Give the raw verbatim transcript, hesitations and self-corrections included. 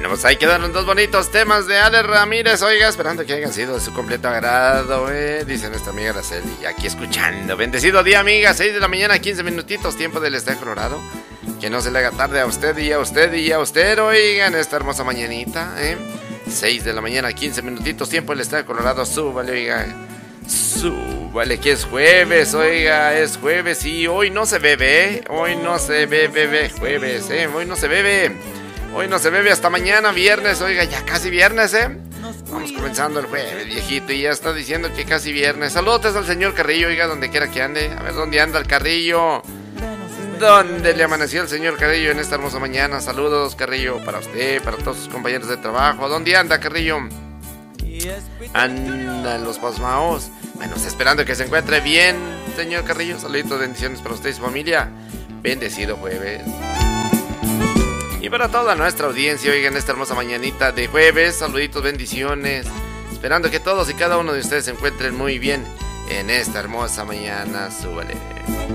Bueno, pues ahí quedaron dos bonitos temas de Ale Ramírez. Oiga, esperando que hayan sido de su completo agrado, eh. Dice nuestra amiga Araceli, aquí escuchando. Bendecido día, amiga. seis de la mañana, quince minutitos, tiempo del Estado Colorado. Que no se le haga tarde a usted y a usted y a usted, oigan, esta hermosa mañanita, eh. seis de la mañana, quince minutitos, tiempo del Estado Colorado. Súbale, oiga. Súbale, que es jueves, oiga, es jueves y hoy no se bebe, ¿eh? Hoy no se bebe, bebe, jueves, eh. Hoy no se bebe. Hoy no se bebe hasta mañana, viernes, oiga, ya casi viernes, ¿eh? Vamos comenzando el jueves, viejito, y ya está diciendo que casi viernes. Saludos al señor Carrillo, oiga, donde quiera que ande. A ver, ¿dónde anda el Carrillo? ¿Dónde le amaneció el señor Carrillo en esta hermosa mañana? Saludos, Carrillo, para usted, para todos sus compañeros de trabajo. ¿Dónde anda, Carrillo? Anda en los pasmaos. Bueno, esperando que se encuentre bien, señor Carrillo. Saluditos, bendiciones para usted y su familia. Bendecido jueves. Y para toda nuestra audiencia, oigan, esta hermosa mañanita de jueves, saluditos, bendiciones. Esperando que todos y cada uno de ustedes se encuentren muy bien en esta hermosa mañana. Súbale.